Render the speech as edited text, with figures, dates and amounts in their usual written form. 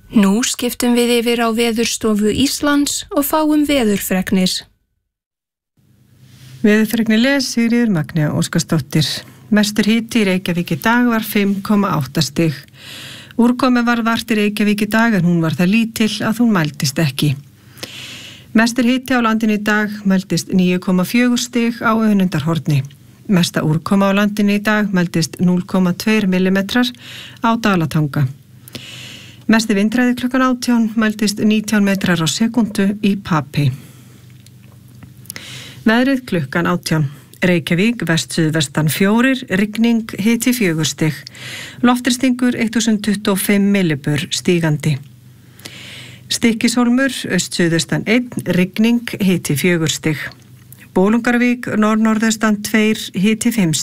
Nú skiptum við yfir á Veðurstofu Íslands og fáum veðurfregnir. Veðurfregnir les Sigríður Magnea Óskarsdóttir. Mestur hiti í Reykjavík í dag var 5,8 stig. Úrkomu var vart í Reykjavík í dag en hún var það lítil að hún mældist ekki. Mestur hiti á landinu í dag mældist 9,4 stig á Önundarhorni. Mesta úrkoma á landinu í dag mældist 0,2 millimetrar á Dalatanga. Mesti vindræði klukkan 18 mældist 19 metrar á sekundu í Papey. Veðrið klukkan 18. Reykjavík, vest-suðvestan 4, rigning, hiti 4 stig. Loftþrýstingur 1025 millibur stígandi. Stykkishólmur, öst-suðaustan 1, rigning, hiti 4 stig. Bolungarvík, norðnorðaustan 2, hiti 5 stig.